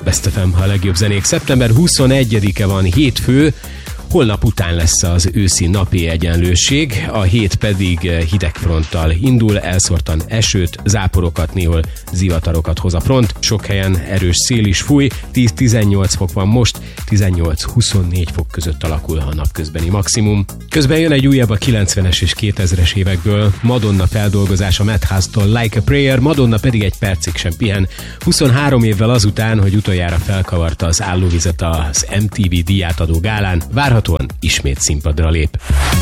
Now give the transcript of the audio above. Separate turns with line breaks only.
Best FM, a legjobb zenék. Szeptember 21-e van, hétfő, holnap után lesz az őszi napi egyenlőség, a hét pedig hidegfronttal indul, elszórtan esőt, záporokat, néhol zivatarokat hoz a front, sok helyen erős szél is fúj, 10-18 fok van most, 18-24 fok között alakul a napközbeni maximum. Közben jön egy újabb a 90-es és 2000-es évekből, Madonna feldolgozás a Madhouse-tól, Like a Prayer, Madonna pedig egy percig sem pihen, 23 évvel azután, hogy utoljára felkavarta az állóvizet az MTV díjátadó gálán, várhatóan ismét színpadra lép.